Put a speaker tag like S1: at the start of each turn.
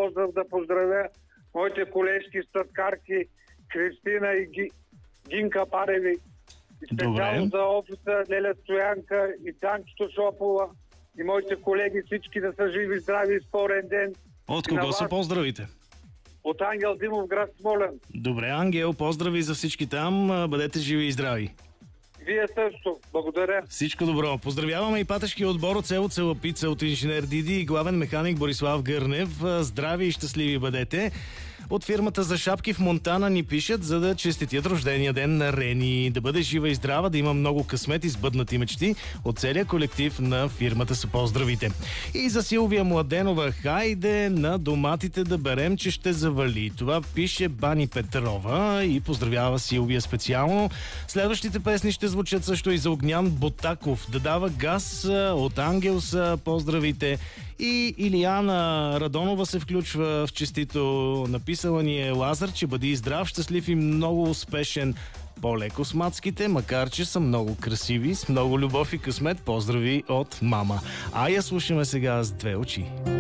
S1: поздрав да поздравя моите колежки стъткарки Кристина и Гинка Пареви. И специално за офиса Леля Стоянка и Танчето Шопова и моите колеги, всички да са живи, здрави и спорен ден.
S2: От кого са поздравите?
S1: От Ангел Димов, град Смолян.
S2: Добре, Ангел, поздрави за всички там. Бъдете живи и здрави.
S1: Вие също. Благодаря.
S2: Всичко добро. Поздравяваме и патешкия отбор от село Целапица от инженер Диди и главен механик Борислав Гърнев. Здрави и щастливи бъдете. От фирмата за шапки в Монтана ни пишат, за да честитят рождения ден на Рени. Да бъде жива и здрава, да има много късмет и сбъднати мечти. От целия колектив на фирмата са поздравите. И за Силвия Младенова: хайде на доматите да берем, че ще завали. Това пише Бани Петрова и поздравява Силвия специално. Следващите песни ще звучат също и за Огнян Ботаков. Да дава газ от Ангел са поздравите. И Илияна Радонова се включва в честито. Написала ни е: Лазар, че бъди здрав, щастлив и много успешен. По-леко с мацките, макар че са много красиви, с много любов и късмет. Поздрави от мама. А я слушаме сега с две очи.